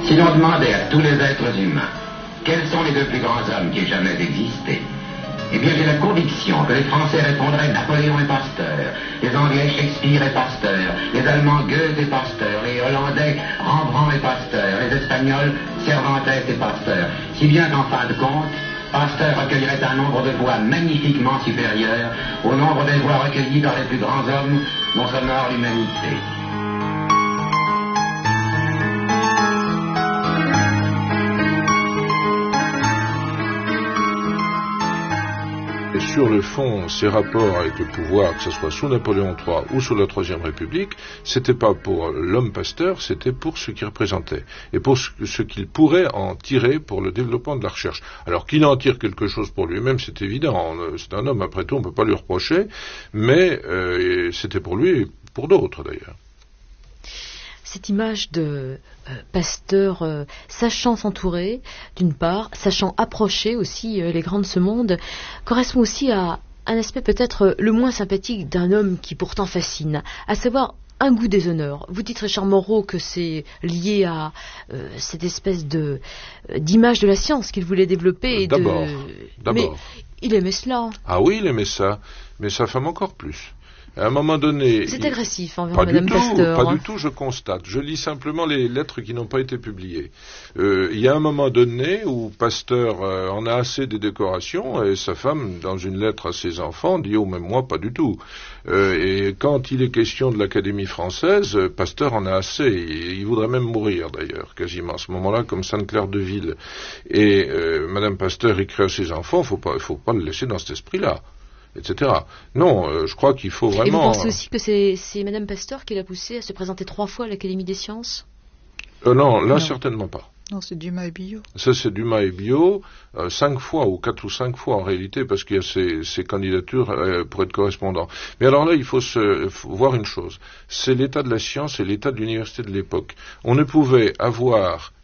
Si l'on demandait à tous les êtres humains quels sont les deux plus grands hommes qui aient jamais existé, eh bien j'ai la conviction que les Français répondraient Napoléon et Pasteur, les Anglais Shakespeare et Pasteur, les Allemands Goethe et Pasteur, les Hollandais Rembrandt et Pasteur, les Espagnols Cervantes et Pasteur. Si bien qu'en fin de compte, Pasteur recueillerait un nombre de voix magnifiquement supérieur au nombre des voix recueillies par les plus grands hommes dont s'honore l'humanité. Et sur le fond, ces rapports avec le pouvoir, que ce soit sous Napoléon III ou sous la Troisième République, c'était pas pour l'homme Pasteur, c'était pour ce qu'il représentait et pour ce qu'il pourrait en tirer pour le développement de la recherche. Alors qu'il en tire quelque chose pour lui-même, c'est évident. C'est un homme, après tout, on ne peut pas lui reprocher, mais c'était pour lui et pour d'autres d'ailleurs. Cette image de Pasteur sachant s'entourer, d'une part, sachant approcher aussi les grands de ce monde, correspond aussi à un aspect peut-être le moins sympathique d'un homme qui pourtant fascine, à savoir un goût des honneurs. Vous dites, Richard Moreau, que c'est lié à cette espèce d'image de la science qu'il voulait développer. D'abord. Mais il aimait cela. Ah oui, il aimait ça, mais sa femme encore plus. À un moment donné... C'est agressif envers Madame Pasteur. Pas du tout, je constate. Je lis simplement les lettres qui n'ont pas été publiées. Il y a un moment donné où Pasteur en a assez des décorations et sa femme, dans une lettre à ses enfants, dit « Oh, même moi, pas du tout ». Et quand il est question de l'Académie française, Pasteur en a assez. Il voudrait même mourir, d'ailleurs, quasiment, à ce moment-là, comme Sainte-Claire de Ville. Et Madame Pasteur écrit à ses enfants, faut pas le laisser dans cet esprit-là. Etc. Non, je crois qu'il faut vraiment... Et vous pensez aussi que c'est Madame Pasteur qui l'a poussé à se présenter 3 fois à l'Académie des sciences ? Non, là, certainement pas. Non, c'est Dumas et Biot. Ça, c'est Dumas et Biot, 5 fois, ou 4 ou 5 fois en réalité, parce qu'il y a ces candidatures pour être correspondant. Mais alors là, il faut voir une chose. C'est l'état de la science et l'état de l'université de l'époque. On ne pouvait avoir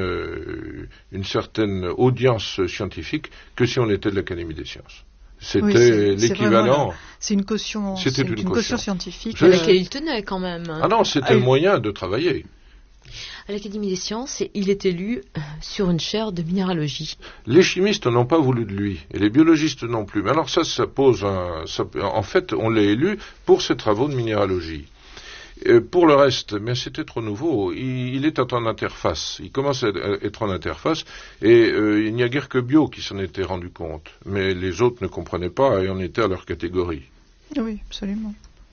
une certaine audience scientifique que si on était de l'Académie des sciences. C'était l'équivalent. C'est une caution scientifique. À laquelle il tenait quand même. Ah non, c'était le moyen de travailler. À l'Académie des sciences, il est élu sur une chaire de minéralogie. Les chimistes n'ont pas voulu de lui, et les biologistes non plus. Mais alors ça pose en fait, on l'a élu pour ses travaux de minéralogie. Pour le reste, mais c'était trop nouveau, il est en interface, il commence à être en interface, et il n'y a guère que Biot qui s'en était rendu compte, mais les autres ne comprenaient pas et en étaient à leur catégorie. Oui, absolument.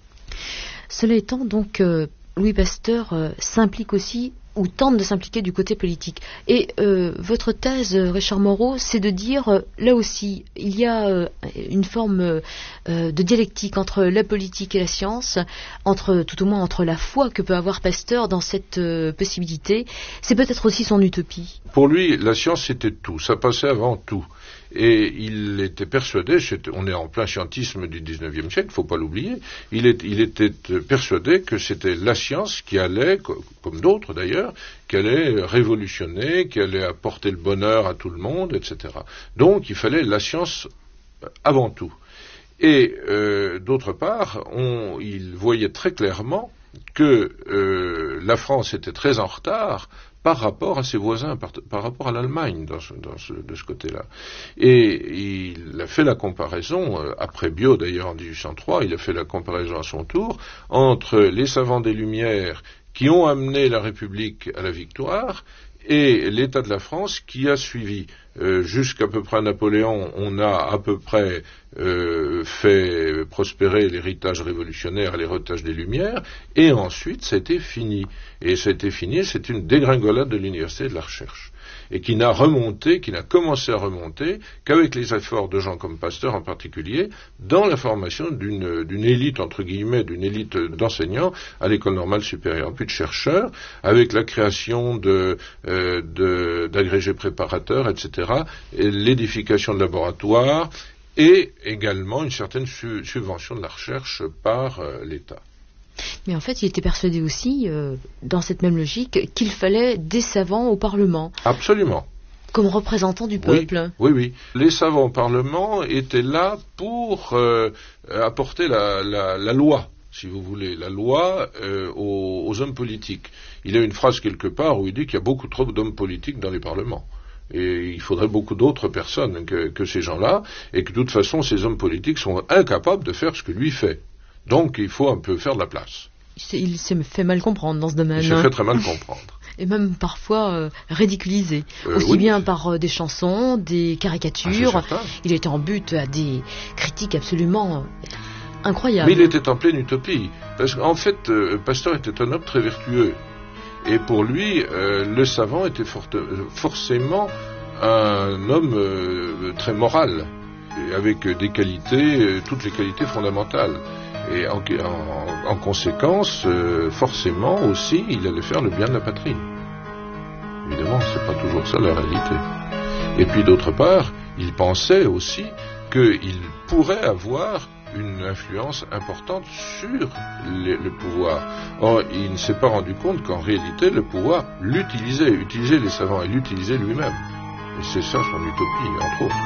Cela étant, donc, Louis Pasteur s'implique aussi, ou tente de s'impliquer du côté politique. Et votre thèse, Richard Moreau, c'est de dire, là aussi, il y a une forme de dialectique entre la politique et la science, tout au moins entre la foi que peut avoir Pasteur dans cette possibilité. C'est peut-être aussi son utopie. Pour lui, la science, c'était tout. Ça passait avant tout. Et il était persuadé, on est en plein scientisme du 19e siècle, il ne faut pas l'oublier, il était persuadé que c'était la science qui allait, comme d'autres d'ailleurs, qui allait révolutionner, qui allait apporter le bonheur à tout le monde, etc. Donc il fallait la science avant tout. Et d'autre part, il voyait très clairement que la France était très en retard par rapport à ses voisins, par rapport à l'Allemagne de ce côté-là. Et il a fait la comparaison, après Biot d'ailleurs en 1803, il a fait la comparaison à son tour, entre les savants des Lumières qui ont amené la République à la victoire et l'État de la France qui a suivi. Jusqu'à peu près Napoléon, on a à peu près fait prospérer l'héritage révolutionnaire et l'héritage des Lumières, et ensuite ça a été fini. Et ça a été fini, c'est une dégringolade de l'université et de la recherche. Et qui n'a commencé à remonter qu'avec les efforts de gens comme Pasteur en particulier, dans la formation d'une élite, entre guillemets, d'une élite d'enseignants à l'école normale supérieure, puis de chercheurs, avec la création d'agrégés préparateurs, etc., et l'édification de laboratoires, et également une certaine subvention de la recherche par l'État. Mais en fait, il était persuadé aussi, dans cette même logique, qu'il fallait des savants au Parlement. Absolument. Comme représentants du peuple. Oui. Les savants au Parlement étaient là pour apporter la loi. si vous voulez, la loi aux hommes politiques. Il y a une phrase quelque part où il dit qu'il y a beaucoup trop d'hommes politiques dans les parlements. Et il faudrait beaucoup d'autres personnes que ces gens-là, et que de toute façon, ces hommes politiques sont incapables de faire ce que lui fait. Donc, il faut un peu faire de la place. Il se fait mal comprendre dans ce domaine. Il se fait très mal comprendre. Et même parfois ridiculisé. Aussi bien par des chansons, des caricatures. Il était en but à des critiques absolument incroyables. Mais il était en pleine utopie. Parce qu'en fait, Pasteur était un homme très vertueux. Et pour lui, le savant était forcément un homme très moral, avec des qualités, toutes les qualités fondamentales. Et en conséquence, forcément aussi, il allait faire le bien de la patrie. Évidemment, c'est pas toujours ça la réalité. Et puis d'autre part, il pensait aussi qu'il pourrait avoir une influence importante sur le pouvoir. Or, il ne s'est pas rendu compte qu'en réalité, le pouvoir utilisait les savants et l'utilisait lui-même. Et c'est ça son utopie, entre autres.